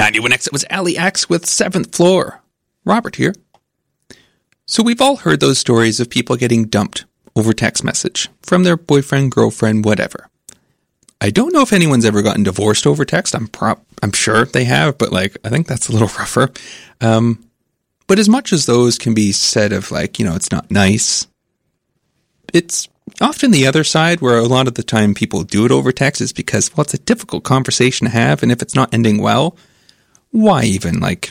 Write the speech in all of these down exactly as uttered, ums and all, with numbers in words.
ninety-one X, it was Ali X with seventh Floor. Robert here. So we've all heard those stories of people getting dumped over text message from their boyfriend, girlfriend, whatever. I don't know if anyone's ever gotten divorced over text. I'm prop, I'm sure they have, but like, I think that's a little rougher. Um, but as much as those can be said of like, you know, it's not nice, it's often the other side where a lot of the time people do it over text is because, well, it's a difficult conversation to have. And if it's not ending well, why even like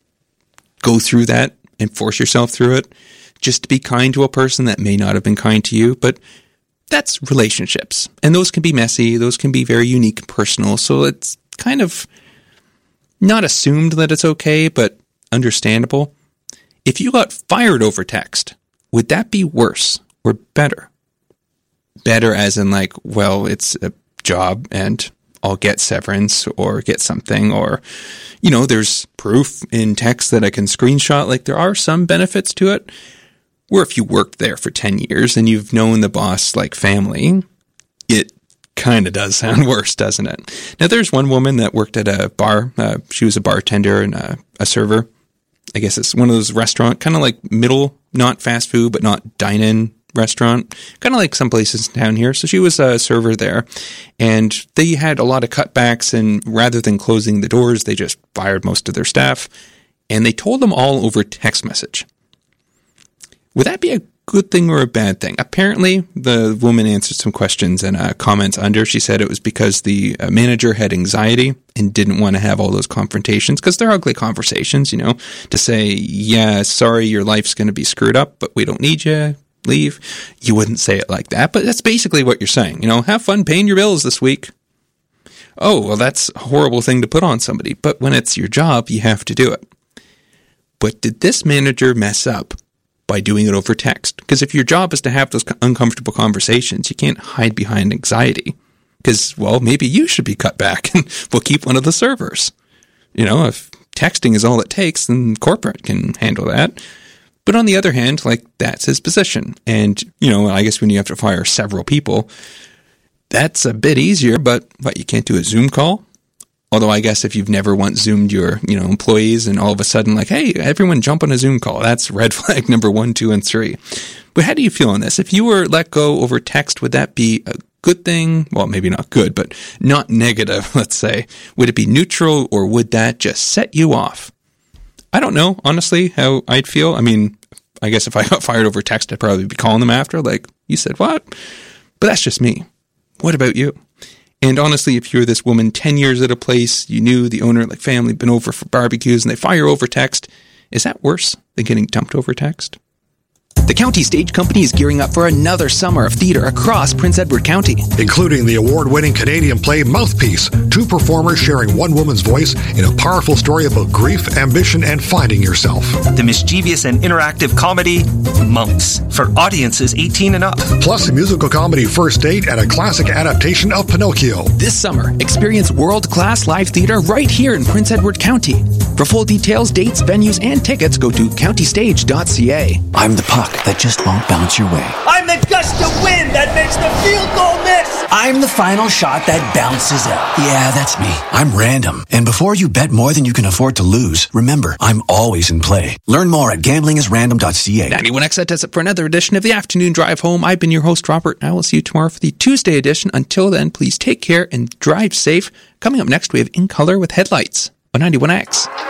go through that and force yourself through it just to be kind to a person that may not have been kind to you? But that's relationships. And those can be messy. Those can be very unique and personal. So it's kind of not assumed that it's okay, but understandable. If you got fired over text, would that be worse or better? Better as in like, well, it's a job and I'll get severance or get something, or, you know, there's proof in text that I can screenshot. Like there are some benefits to it. Where if you worked there for ten years and you've known the boss like family, it kind of does sound worse, doesn't it? Now, there's one woman that worked at a bar. Uh, she was a bartender and a, a server. I guess it's one of those restaurant, kind of like middle, not fast food, but not dine-in restaurant, kind of like some places down here. So she was a server there, and they had a lot of cutbacks, and rather than closing the doors, they just fired most of their staff, and they told them all over text message. Would that be a good thing or a bad thing? Apparently, the woman answered some questions and uh, comments under. She said it was because the uh, manager had anxiety and didn't want to have all those confrontations, because they're ugly conversations, you know, to say, yeah, sorry, your life's going to be screwed up, but we don't need you, leave. You wouldn't say it like that, but that's basically what you're saying. You know, have fun paying your bills this week. Oh, well, that's a horrible thing to put on somebody, but when it's your job, you have to do it. But did this manager mess up by doing it over text? Because if your job is to have those uncomfortable conversations, you can't hide behind anxiety. Because, well, maybe you should be cut back and we'll keep one of the servers. You know, if texting is all it takes, then corporate can handle that. But on the other hand, like, that's his position. And, you know, I guess when you have to fire several people, that's a bit easier, but what, you can't do a Zoom call? Although I guess if you've never once Zoomed your, you know, employees and all of a sudden like, hey, everyone jump on a Zoom call, that's red flag number one, two, and three. But how do you feel on this? If you were let go over text, would that be a good thing? Well, maybe not good, but not negative, let's say. Would it be neutral, or would that just set you off? I don't know, honestly, how I'd feel. I mean, I guess if I got fired over text, I'd probably be calling them after, like, you said what? But that's just me. What about you? And honestly, if you're this woman ten years at a place, you knew the owner, like family, been over for barbecues, and they fire over text, is that worse than getting dumped over text? The County Stage Company is gearing up for another summer of theater across Prince Edward County, including the award-winning Canadian play Mouthpiece, two performers sharing one woman's voice in a powerful story about grief, ambition, and finding yourself. The mischievous and interactive comedy Monks, for audiences eighteen and up. Plus a musical comedy First Date and a classic adaptation of Pinocchio. This summer, experience world-class live theater right here in Prince Edward County. For full details, dates, venues, and tickets, go to county stage dot c a. I'm the puck that just won't bounce your way. I'm the gust of wind that makes the field goal miss. I'm the final shot that bounces out. Yeah, that's me. I'm random. And before you bet more than you can afford to lose, remember, I'm always in play. Learn more at gambling is random dot c a. ninety-one X, that does it for another edition of the Afternoon Drive Home. I've been your host, Robert, and I will see you tomorrow for the Tuesday edition. Until then, please take care and drive safe. Coming up next, we have In Color with Headlights on ninety-one X.